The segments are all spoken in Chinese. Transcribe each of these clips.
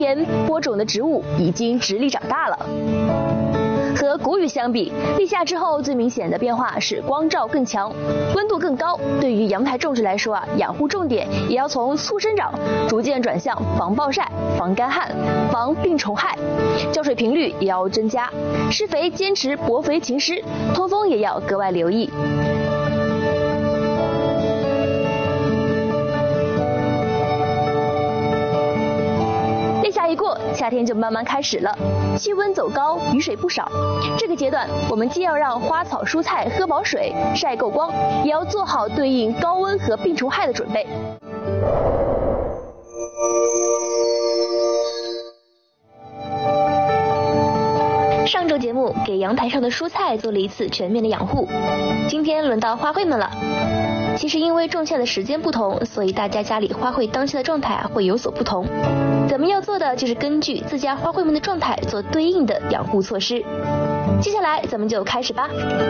播种的植物已经直立长大了。和谷雨相比，立夏之后最明显的变化是光照更强，温度更高。对于阳台种植来说养护重点也要从促生长逐渐转向防暴晒、防干旱、防病虫害，浇水频率也要增加，施肥坚持薄肥勤施，通风也要格外留意。立夏一过，夏天就慢慢开始了，气温走高，雨水不少。这个阶段，我们既要让花草蔬菜喝饱水、晒够光，也要做好对应高温和病虫害的准备。上周节目给阳台上的蔬菜做了一次全面的养护，今天轮到花卉们了。其实因为种下的时间不同，所以大家家里花卉当下的状态会有所不同。咱们要做的就是根据自家花卉们的状态做对应的养护措施。接下来咱们就开始吧。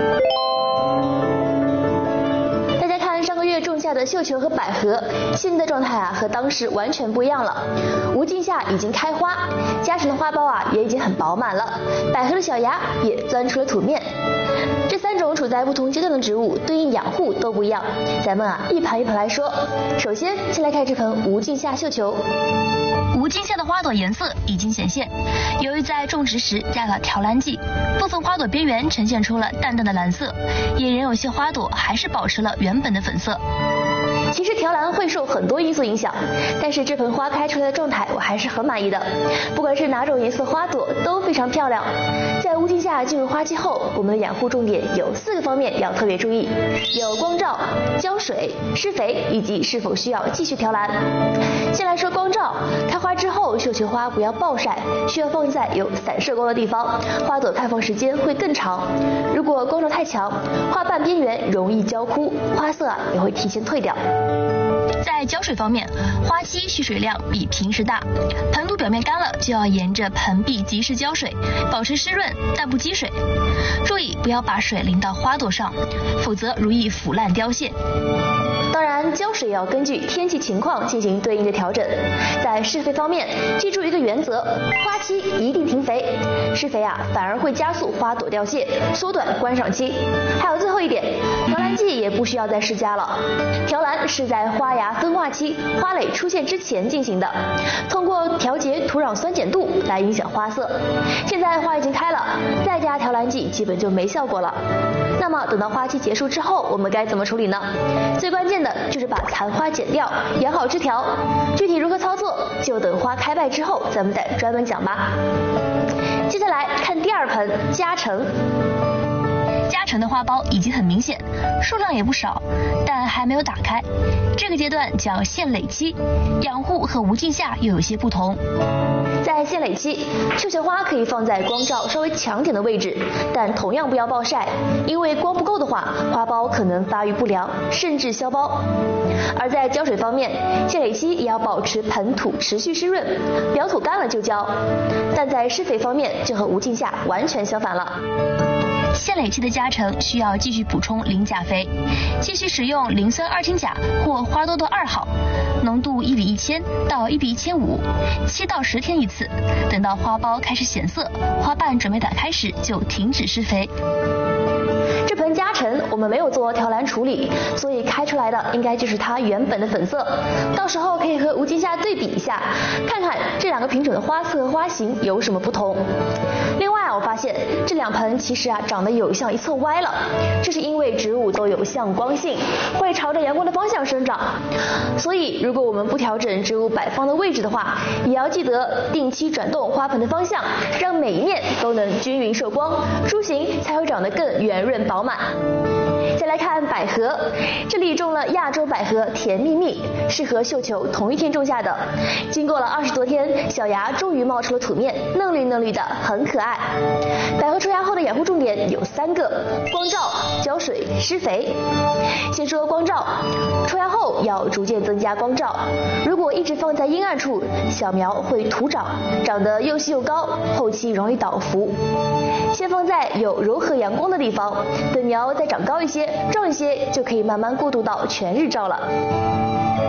大家看上个月种下的绣球和百合，现在的状态和当时完全不一样了。无尽夏已经开花，加成的花苞也已经很饱满了，百合的小芽也钻出了土面。这3种处在不同阶段的植物对应养护都不一样，咱们一盘一盘来说。首先先来看这盆无尽夏绣球。 无尽夏的花朵颜色已经显现，由于在种植时加了调蓝剂，部分花朵边缘呈现出了淡淡的蓝色，也仍有些花朵还是保持了原本的粉色。 其实调蓝会受很多因素影响，但是这盆花开出来的状态我还是很满意的，不管是哪种颜色花朵都非常漂亮。在无尽夏进入花期后，我们的养护重点有4个方面要特别注意，有光照、浇水、施肥以及是否需要继续调蓝。先来说光照，开花之后绣球花不要暴晒，需要放在有散射光的地方，花朵开放时间会更长。如果光照太强，花瓣边缘容易焦枯，花色也会提前退掉。 在浇水方面，花期需水量比平时大，盆土表面干了就要沿着盆壁及时浇水，保持湿润但不积水。注意不要把水淋到花朵上，否则容易腐烂凋谢。 当然，浇水也要根据天气情况进行对应的调整。在施肥方面，记住一个原则，花期一定停肥，施肥反而会加速花朵掉谢，缩短观赏期。还有最后一点，调蓝剂也不需要再施加了。调蓝是在花芽分化期、花蕾出现之前进行的，通过调节土壤酸碱度来影响花色。现在花已经开了，再加调蓝剂基本就没效果了。那么等到花期结束之后，我们该怎么处理呢？最关键的就是把残花剪掉，养好枝条。具体如何操作，就等花开败之后咱们再专门讲吧。接下来看第2盆加成。 加成的花苞已经很明显，数量也不少，但还没有打开。这个阶段叫现蕾期，养护和无尽夏又有些不同。 在现蕾期，绣球花可以放在光照稍微强点的位置，但同样不要暴晒，因为光不够的话，花苞可能发育不良，甚至消苞。而在浇水方面，现蕾期也要保持盆土持续湿润，表土干了就浇。但在施肥方面，就和无尽夏完全相反了。 现蕾期的加成需要继续补充磷钾肥，继续使用磷酸二氢钾或花多多2号，浓度1:1000到1:1500，7到10天一次。等到花苞开始显色，花瓣准备打开时就停止施肥。 这盆加成我们没有做调蓝处理，所以开出来的应该就是它原本的粉色。到时候可以和无尽夏对比一下，看看这2个品种的花色和花型有什么不同。另外我发现这2盆其实长得有像一侧歪了，这是因为植物都有向光性，会朝着阳光的方向生长。所以如果我们不调整植物摆放的位置的话，也要记得定期转动花盆的方向，让每一面都能均匀受光，株型才会长得更圆润饱满。再来看百合，这里种了亚洲百合甜蜜蜜，是和绣球同一天种下的。经过了20多天，小芽终于冒出了土面，嫩绿嫩绿的，很可爱。百合出芽后的养护重点有3个：光照、浇水、施肥。先说光照，出芽后要逐渐增加光照。如果一直放在阴暗处，小苗会徒长，长得又细又高，后期容易倒伏。先放在有柔和阳光的地方，等苗再长高一些、壮一些，就可以慢慢过渡到全日照了。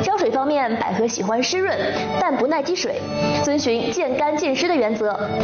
浇水方面，百合喜欢湿润但不耐积水，遵循见干见湿的原则。